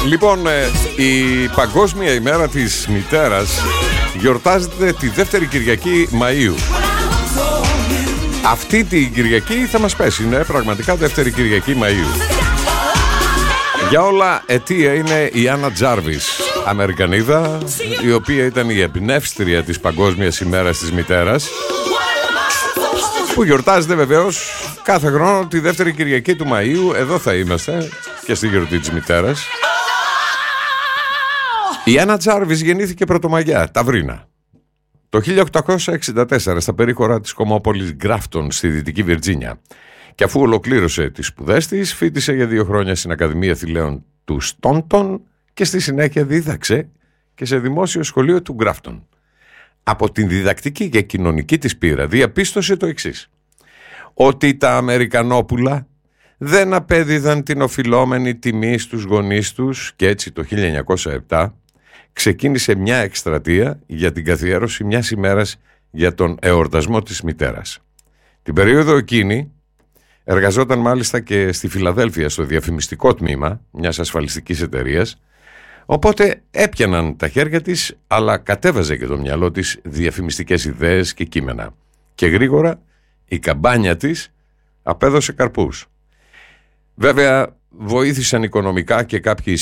Λοιπόν, η Παγκόσμια ημέρα της μητέρας γιορτάζεται τη δεύτερη Κυριακή Μαΐου. Αυτή την Κυριακή θα μας πέσει, είναι πραγματικά δεύτερη Κυριακή Μαΐου. Για όλα αιτία είναι η Άννα Τζάρβις, Αμερικανίδα, η οποία ήταν η εμπνεύστρια της Παγκόσμιας ημέρας της μητέρας, που γιορτάζεται βεβαίως κάθε χρόνο τη δεύτερη Κυριακή του Μαΐου. Εδώ θα είμαστε και στη γιορτή της μητέρας. Η Άννα Τζάρβις γεννήθηκε Πρωτομαγιά, Ταυρίνα, το 1864 στα περίχωρα της κομμόπολης Γκράφτον στη Δυτική Βιρτζίνια. Και αφού ολοκλήρωσε τις σπουδές της, φοιτησε για 2 χρόνια στην Ακαδημία Θηλαίων του Στόντον και στη συνέχεια δίδαξε και σε δημόσιο σχολείο του Γκράφτον. Από την διδακτική και κοινωνική της πείρα διαπίστωσε το εξής: ότι τα Αμερικανόπουλα δεν απέδιδαν την οφειλόμενη τιμή στους γονείς τους, και έτσι το 1907 ξεκίνησε μια εκστρατεία για την καθιέρωση μιας ημέρας για τον εορτασμό της μητέρας. Την περίοδο εκείνη εργαζόταν μάλιστα και στη Φιλαδέλφια στο διαφημιστικό τμήμα μιας ασφαλιστικής εταιρείας, οπότε έπιαναν τα χέρια της, αλλά κατέβαζε και το μυαλό της διαφημιστικές ιδέες και κείμενα. Και γρήγορα η καμπάνια της απέδωσε καρπούς. Βέβαια βοήθησαν οικονομικά και κάποιοι